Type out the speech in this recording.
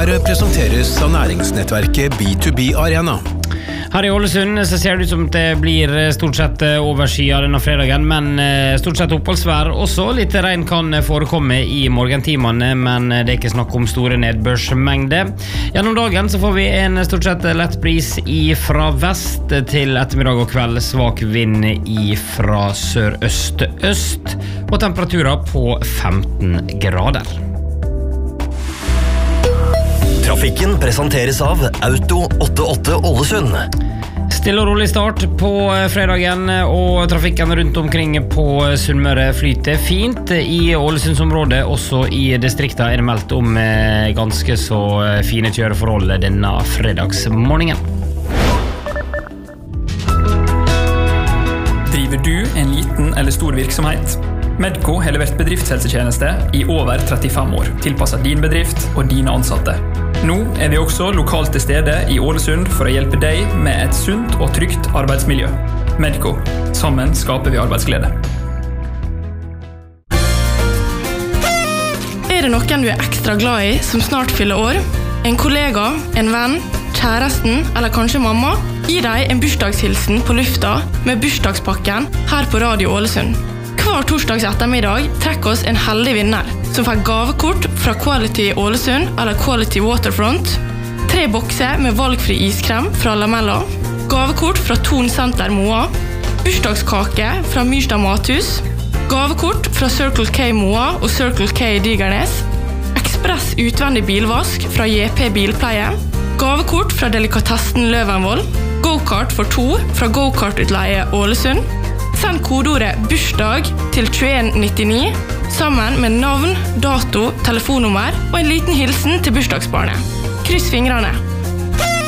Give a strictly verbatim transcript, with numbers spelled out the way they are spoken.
Her presenteres av næringsnettverket B to B Arena. Her I Ålesund så ser det ut som det blir stort sett overskyet denne fredagen, men stort sett oppholdsvær. Også litt regn kan forekomme I morgentimene, men det er ikke snakk om store nedbørsmengder. Gjennom dagen så får vi en stort sett lett bris fra vest til ettermiddag og kveld, svak vind fra sørøst-øst, og temperaturer på femten grader. Trafikken presenteres av Auto åttiåtte Ålesund. Stille og rolig start på fredagen, og trafikken rundt omkring på Sunnmøre flyter fint. I Ålesundsområdet, også I distriktet, er det meldt om ganske så fine kjøreforhold denne fredagsmorgenen. Driver du en liten eller stor virksomhet? Medco har levert bedriftshelsetjeneste I over trettifem år, tilpasset din bedrift og dine ansatte. Nå er vi også lokalt til stede I Ålesund for å hjelpe deg med et sunt og trygt arbeidsmiljø. Medco. Sammen skaper vi arbeidsglede. Er det noen du er ekstra glad I som snart fyller år? En kollega, en venn, kjæresten eller kanskje mamma? Gi deg en bursdagshilsen på lufta med bursdagspakken her på Radio Ålesund. Hver torsdags ettermiddag trekker oss en heldig vinner som får gavekort fra Quality Ålesund eller Quality Waterfront, tre bokser med valgfri iskrem fra Lamella, gavekort fra Ton Center Moa, bursdagskake fra Myrstad Mathus, gavekort fra Circle K Moa og Circle K Digernes, ekspress utvendig bilvask fra J P Bilpleie, gavekort fra Delikatessen Løvenvoll, go-kart for to fra Go-kart-utleie Ålesund. Send kodeordet bursdag til tjueen nittini sammen med navn, dato, telefonnummer og en liten hilsen til bursdagsbarnet. Kryss fingrene!